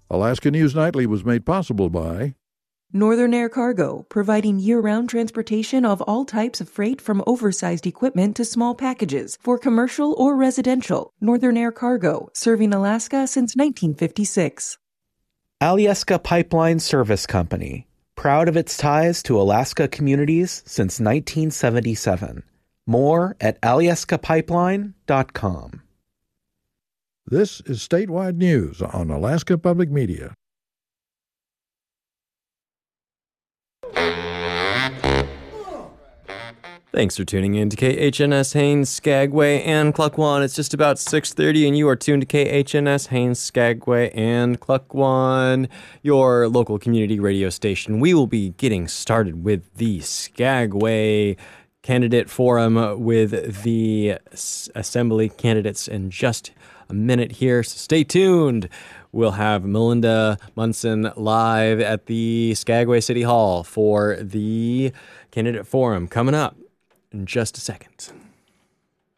Alaska News Nightly was made possible by Northern Air Cargo, providing year-round transportation of all types of freight from oversized equipment to small packages for commercial or residential. Northern Air Cargo, serving Alaska since 1956. Alyeska Pipeline Service Company, proud of its ties to Alaska communities since 1977. More at alyeskapipeline.com. This is Statewide News on Alaska Public Media. Thanks for tuning in to KHNS Haines, Skagway, and Klukwan. It's just about 6:30, and you are tuned to KHNS Haines, Skagway, and Klukwan, your local community radio station. We will be getting started with the Skagway Candidate Forum with the Assembly candidates in just a minute here, so stay tuned. We'll have Melinda Munson live at the Skagway City Hall for the Candidate Forum coming up in just a second.